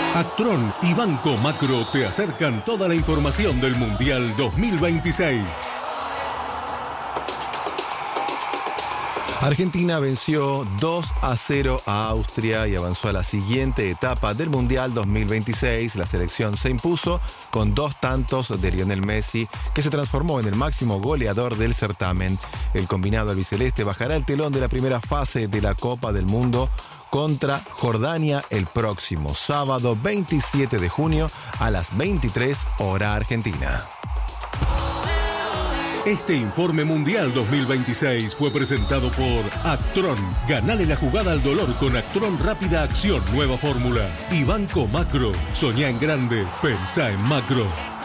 Actron y Banco Macro te acercan toda la información del Mundial 2026. Argentina venció 2-0 a Austria y avanzó a la siguiente etapa del Mundial 2026. La selección se impuso con 2 tantos de Lionel Messi, que se transformó en el máximo goleador del certamen. El combinado albiceleste bajará el telón de la primera fase de la Copa del Mundo contra Jordania el próximo sábado 27 de junio a las 23 hora argentina. Este informe Mundial 2026 fue presentado por Actron. Ganale la jugada al dolor con Actron Rápida Acción, nueva fórmula. Y Banco Macro. Soñá en grande, pensá en macro.